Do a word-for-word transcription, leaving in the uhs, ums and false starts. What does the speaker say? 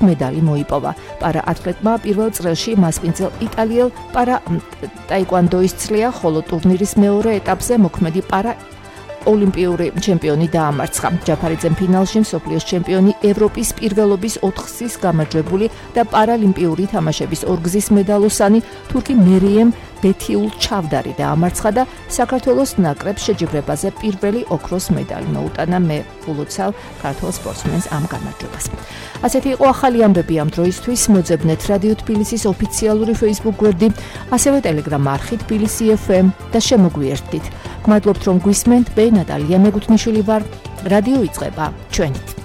მედალი მოიპოვა. პარა ათლეტმა პირველ წრეში მასპინძელ იტალიელ პარა ტაიკვანდოის ცლია, ხოლო ტურნირის მეორე ეტაპზე მოქმედი პარა ოლიმპიური ჩემპიონი დაამარცხა. ჯაფარიძემ ფინალში მსოფლიოს ჩემპიონი, ევროპის პირველობის ოთხგზის გამარჯვებული და პარალიმპიური თამაშების ორგზის მედალოსანი თურქი მერიემ ბეთიულ ჩავდარი დაამარცხა და საქართველოს ნაკრებს შეჯიბრებაზე პირველი ოქროს მედალი მოუტანა. მე ვულოცავ ქართულ სპორტსმენს ამ გამარჯვებას. ასეთი იყო ახალი ამბები ამ დროისთვის. მოძებნეთ რადიო თბილისის ოფიციალური Facebook გვერდი, ასევე Telegram არხი თბილისი ეფ ემ და შემოგვიერთდით. მადლობთ რომ გვისმენთ. მე ნატალია მეგუთნიშვილი ვარ. რადიო იწყება ჩვენით.